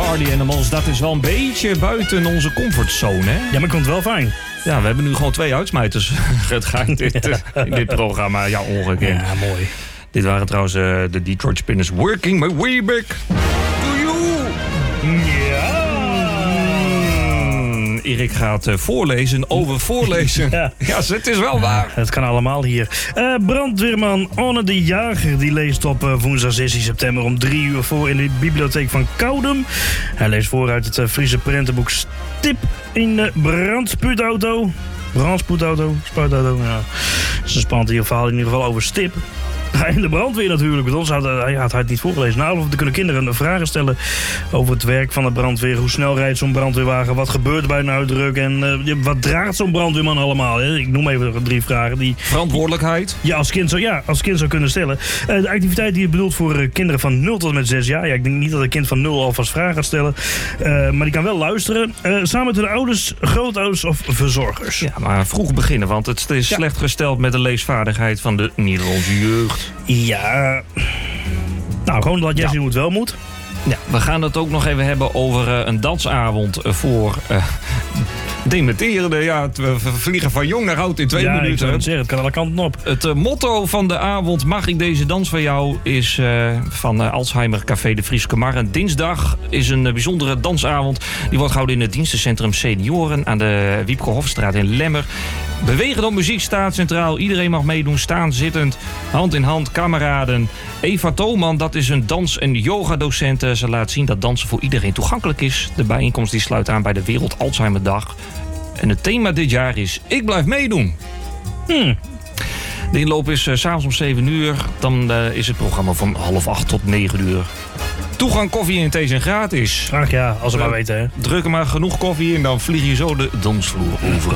Party Animals, dat is wel een beetje buiten onze comfortzone, hè? Ja, maar ik vond het wel fijn. Ja, we hebben nu gewoon 2 uitsmijters gedraaid in dit programma. Ja, ongekend. Ja, mooi. Dit waren trouwens de Detroit Spinners. Working my way back to you. Ja. Erik gaat voorlezen over voorlezen. Ja. Ja, het is wel waar. Het kan allemaal hier. Brandweerman Anne de Jager die leest op woensdag 16 september om 3 uur voor in de bibliotheek van Koudem. Hij leest voor uit het Friese prentenboek Stip in de brandspuitauto. Spuitauto, ja. Het is een spannend verhaal in ieder geval over Stip. In de brandweer natuurlijk, want anders had hij het niet voorgelezen. Nou, dan kunnen kinderen vragen stellen over het werk van de brandweer. Hoe snel rijdt zo'n brandweerwagen? Wat gebeurt bij een uitdruk? En wat draagt zo'n brandweerman allemaal? Hè? Ik noem even 3 vragen. Die Verantwoordelijkheid? Ja, als kind zou kunnen stellen. De activiteit die is bedoeld voor kinderen van 0 tot en met 6 jaar. Ja, ik denk niet dat een kind van 0 alvast vragen gaat stellen. Maar die kan wel luisteren. Samen met hun ouders, grootouders of verzorgers. Ja, maar vroeg beginnen, want het is slecht gesteld met de leesvaardigheid van de Nederlandse jeugd. Ja, nou gewoon dat Jessie hoe het wel moet. Ja, we gaan het ook nog even hebben over een dansavond voor dementerende. Ja, we vliegen van jong naar oud in 2 minuten. Ik zou het zeggen, het kan alle kanten op. Het motto van de avond, mag ik deze dans van jou, is van Alzheimer Café de Frieske Marren. Dinsdag is een bijzondere dansavond. Die wordt gehouden in het dienstencentrum Senioren aan de Wiepke Hofstraat in Lemmer. Bewegen op muziek staat centraal. Iedereen mag meedoen, staan, zittend, hand in hand, kameraden. Eva Thoman, dat is een dans- en yogadocent. Ze laat zien dat dansen voor iedereen toegankelijk is. De bijeenkomst die sluit aan bij de Wereld Alzheimerdag. En het thema dit jaar is Ik blijf meedoen. De inloop is 's avonds om 7 uur. Dan is het programma van 7:30 tot 9 uur. Toegang, koffie en thee zijn gratis. Ach ja, als we maar weten, hè. Druk er maar genoeg koffie in, dan vlieg je zo de dansvloer over.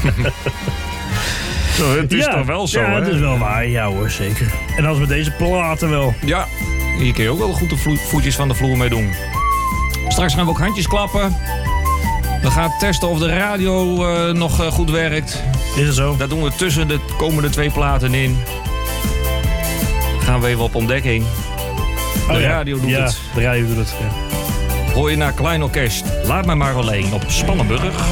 Het is toch wel zo, ja, hè? het is wel waar. Ja hoor, zeker. En als met deze platen wel. Ja, hier kun je ook wel goed de voetjes van de vloer mee doen. Straks gaan we ook handjes klappen. We gaan testen of de radio nog goed werkt. Is het zo? Dat doen we tussen de komende 2 platen in. Gaan we even op ontdekking. De radio doet het. De radio doet het, ja. Hoor je naar Klein Orkest. Laat mij maar alleen op Spannenburg.